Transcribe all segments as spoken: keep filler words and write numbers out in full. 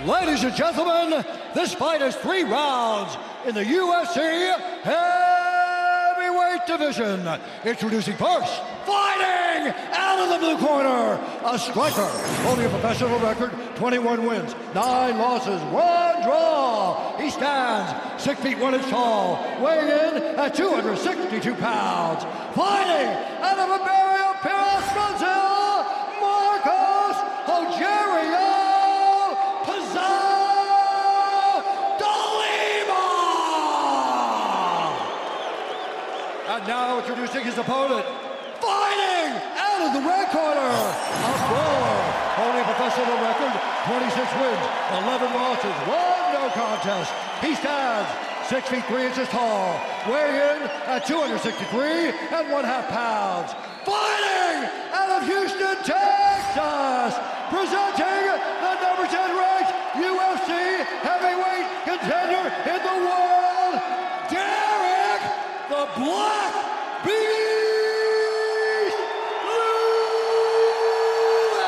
Ladies and gentlemen, this fight is three rounds in the U F C heavyweight division. Introducing first, fighting out of the blue corner, a striker, holding a professional record, twenty-one wins, nine losses, one draw. He stands six feet one inch tall, weighing in at two hundred sixty-two pounds. Fighting out of Iberia, Piraeus, Brazil, Marcos Rogerio And now introducing his opponent, fighting out of the red corner, a brawler, holding a professional record, twenty-six wins, eleven losses, one no contest. He stands six feet three inches tall, weighing in at two hundred sixty-three and one half pounds. Fighting out of Houston, Texas, presenting the number ten ranked U F C heavyweight contender in the world, Derek the Black Beast Lewis!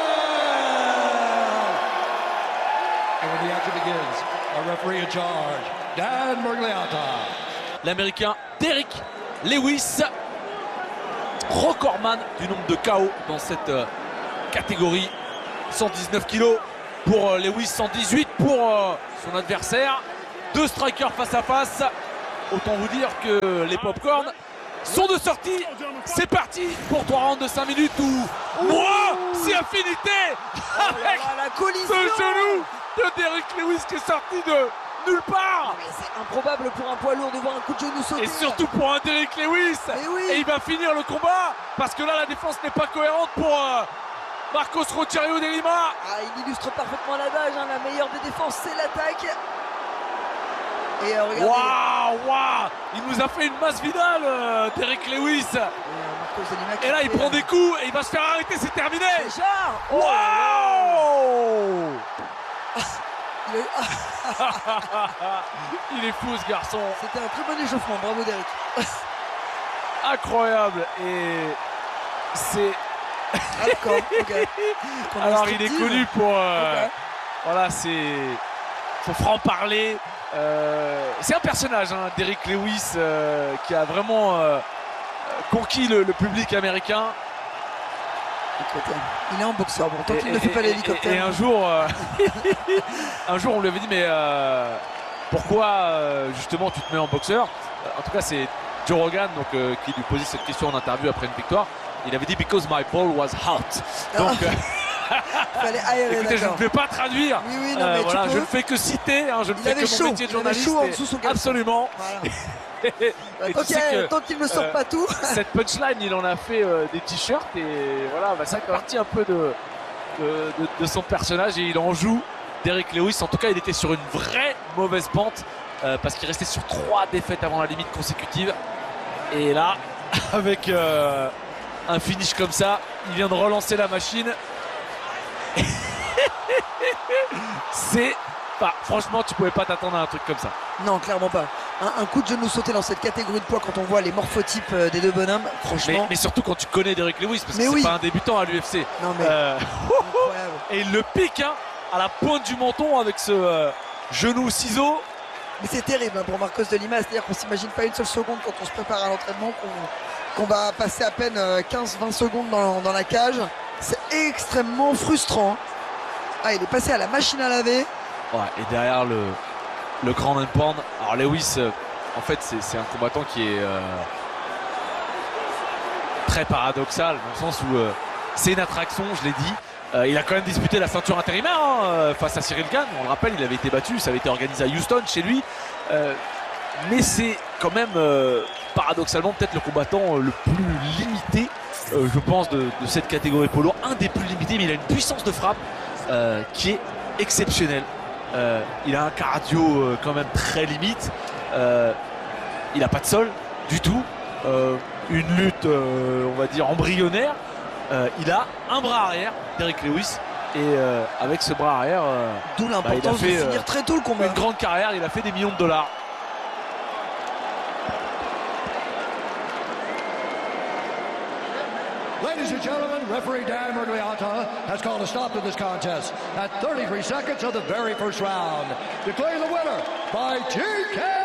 And when the action begins, our referee in charge, Dan Miragliotta. L'Américain Derek Lewis, recordman du nombre de K O dans cette euh, catégorie. cent dix-neuf kilos pour euh, Lewis, cent dix-huit pour euh, son adversaire. Deux strikers face à face. Autant vous dire que les popcorn sont de sortie. C'est parti pour trois rounds de cinq minutes où moi, si affinité avec la collision ce genou de Derek Lewis qui est sorti de nulle part. C'est improbable pour un poids lourd de voir un coup de genou sauter. Et surtout pour un Derek Lewis. Oui. Et il va finir le combat parce que là la défense n'est pas cohérente pour euh, Marcos Rogerio de Lima. Ah, il illustre parfaitement l'adage, hein, la meilleure des défenses c'est l'attaque. Et euh, regardez. Waouh, waouh, il nous a fait une masse Vidal, euh, Derek Lewis. Et, euh, et là il fait, prend euh... des coups et il va se faire arrêter, c'est terminé. Déjà. Waouh. il, est... il est fou ce garçon. C'était un très bon échauffement, bravo Derek. Incroyable. Et c'est... Ah, d'accord, okay. Alors il est connu pour... Euh... Okay. Voilà, c'est... son franc-parler. Euh, c'est un personnage, hein, Derek Lewis, euh, qui a vraiment euh, conquis le, le public américain. Il est un boxeur, bon, tant qu'il ne fait pas l'hélicoptère. Et, et un jour, euh, un jour, on lui avait dit, mais euh, pourquoi euh, justement tu te mets en boxeur? En tout cas, c'est Joe Rogan donc, euh, qui lui posait cette question en interview après une victoire. Il avait dit, because my ball was hot. Donc, euh, Fallait aérer, écoutez, je ne vais pas traduire. Oui, oui, non, euh, mais voilà, tu je peux. ne fais que citer. Hein, je ne il fais que chaud. mon métier de journaliste. Il avait chaud en dessous son absolument. Voilà. et, et tant qu'il ne sort euh, pas tout. Cette punchline, il en a fait euh, des t-shirts et voilà, bah, ça fait partie un peu de, de, de, de son personnage et il en joue. Derek Lewis, en tout cas, il était sur une vraie mauvaise pente euh, parce qu'il restait sur trois défaites avant la limite consécutive. Et là, avec euh, un finish comme ça, il vient de relancer la machine. C'est bah, franchement tu pouvais pas t'attendre à un truc comme ça. Non, clairement pas. Un, un coup de genou sauté dans cette catégorie de poids quand on voit les morphotypes des deux bonhommes, franchement. Mais, mais surtout quand tu connais Derek Lewis parce mais que oui. c'est pas un débutant à l'U F C. Non mais euh... et il le pique hein, à la pointe du menton avec ce euh, genou ciseau. Mais c'est terrible hein, pour Marcos de Lima, c'est-à-dire qu'on s'imagine pas une seule seconde quand on se prépare à l'entraînement qu'on qu'on va passer à peine quinze vingt secondes dans, dans la cage. C'est extrêmement frustrant. Ah, il est passé à la machine à laver. Ouais, et derrière le, le grand and pound. Alors Lewis, euh, en fait, c'est un combattant qui est euh, très paradoxal, dans le sens où euh, c'est une attraction, je l'ai dit. Euh, il a quand même disputé la ceinture intérimaire hein, euh, face à Cyril Gane. On le rappelle, il avait été battu, ça avait été organisé à Houston, chez lui. Euh, mais c'est quand même, euh, paradoxalement, peut-être le combattant euh, le plus limité, euh, je pense, de, de cette catégorie poids lourd. Un des plus limités, mais il a une puissance de frappe euh, qui est exceptionnelle. Euh, il a un cardio euh, quand même très limite. Euh, il n'a pas de sol du tout. Euh, une lutte, euh, on va dire, embryonnaire. Euh, il a un bras arrière, Derek Lewis, et euh, avec ce bras arrière, euh, d'où l'importance bah, de finir euh, très tôt le combat. Une grande carrière, il a fait des millions de dollars. Ladies and gentlemen, referee Dan Murgliata has called a stop to this contest at thirty-three seconds of the very first round, declaring the winner by T K